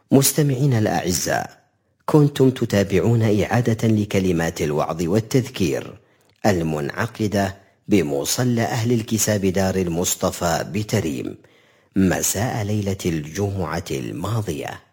مستمعين الأعزاء، كنتم تتابعون إعادة لكلمات الوعظ والتذكير المنعقدة بمصلى أهل الكساب دار المصطفى بتريم مساء ليلة الجمعة الماضية.